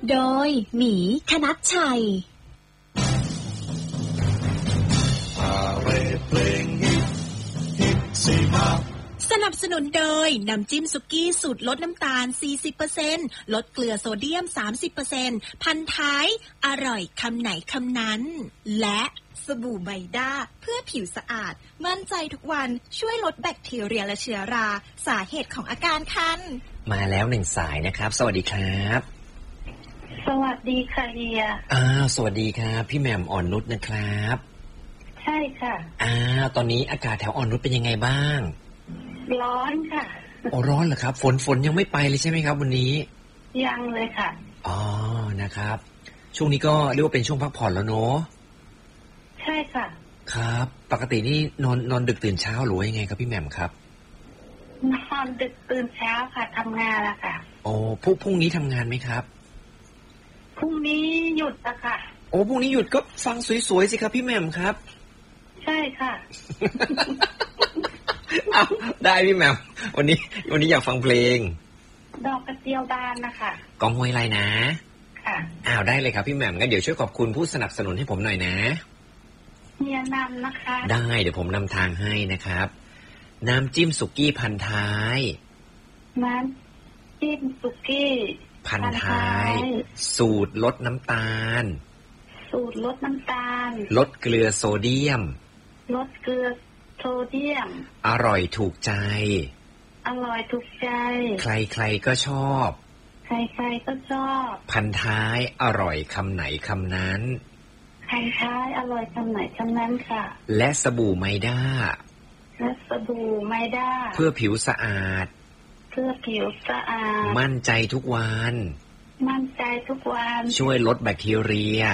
โดยหมีคณัชชัยสนับสนุนโดยน้ำจิ้มสุกี้สูตรลดน้ำตาล 40% ลดเกลือโซเดียม 30% พันท้ายอร่อยคำไหนคำนั้นและสบู่ไบด้าเพื่อผิวสะอาดมั่นใจทุกวันช่วยลดแบคทีเรียและเชื้อราสาเหตุของอาการคันมาแล้วหนึ่งสายนะครับสวัสดีครับสวัสดีค่ะเฮียสวัสดีครับพี่แหม่มอ่อนนุชนะครับใช่ค่ะตอนนี้อากาศแถวอ่อนนุชเป็นยังไงบ้างร้อนค่ะร้อนเหรอครับฝนยังไม่ไปเลยใช่ไหมครับวันนี้ยังเลยค่ะนะครับช่วงนี้ก็เรียกว่าเป็นช่วงพักผ่อนแล้วเนาะใช่ค่ะครับปกตินี่นอนดึกตื่นเช้าหรือว่ายังไงครับพี่แหม่มครับนอนดึกตื่นเช้าค่ะทำงานละค่ะพรุ่งนี้ทำงานไหมครับพรุ่งนี้หยุดอะค่ะพรุ่งนี้หยุดก็ฟังสวยๆสิครับพี่แหม่มครับใช่ค่ะได้พี่แหม่มวันนี้อยากฟังเพลงดอกกระเจียวบานนะคะกองห้วยไร่นะค่ะได้เลยครับพี่แหม่มงั้นเดี๋ยวช่วยขอบคุณผู้สนับสนุนให้ผมหน่อยนะเฮียนำนะคะได้เดี๋ยวผมนำทางให้นะครับน้ำจิ้มสุกี้พันท้ายน้ำจิ้มสุกี้พันท้ายสูตรลดน้ำตาลลดเกลือโซเดียมอร่อยถูกใจใครๆก็ชอบพันท้ายอร่อยคำไหนคำนั้นค่ะและสบู่ไมด้าเพื่อผิวสะอาดมั่นใจทุกวันช่วยลดแบคทีเรีย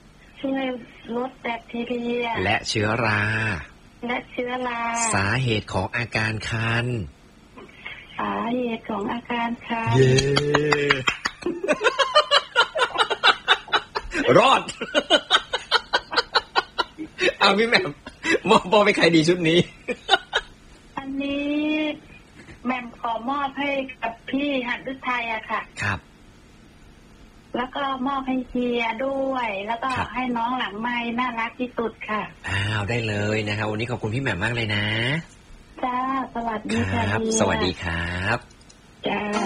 และเชื้อราสาเหตุของอาการคันเย้รอดพี่แหม่มมอบไปใครดีชุดนี้อันนี้แหม่มขอมอบให้กับพี่หัดฤทัยอะค่ะครับแล้วก็มอบให้เฮียด้วยแล้วก็ให้น้องหลังไม้น่ารักที่สุดค่ะได้เลยนะครับวันนี้ขอบคุณพี่แหม่มมากเลยนะจ้าสวัสดีค่ะสวัสดีครับจ้า